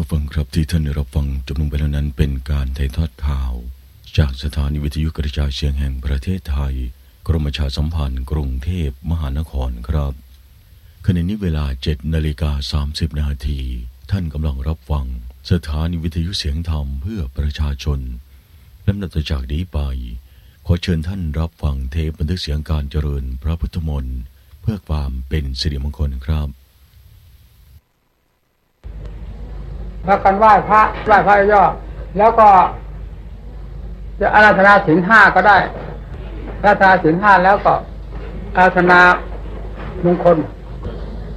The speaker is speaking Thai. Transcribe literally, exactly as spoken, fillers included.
ฟังครับที่ท่านได้รับฟังจบลงไปแล้วนั้นเป็นการถ่ายทอดข่าวจากสถานีวิทยุกระจายเสียงแห่งประเทศไทยกรมประชาสัมพันธ์กรุงเทพมหานครครับขณะนี้เวลา เจ็ดนาฬิกาสามสิบนาทีท่านกำลังรับฟังสถานีวิทยุเสียงธรรมเพื่อประชาชนลำดับต่อจากนี้ไปขอเชิญท่านรับฟังเทปบันทึกเสียงการเจริญพระพุทธมนต์เพื่อความเป็นสิริมงคลครับพากันไหว้พระไหว้พระย่อแล้วก็จะอาราธนาศีลห้าก็ได้อาราธนาศีลห้าแล้วก็อาราธนามงคล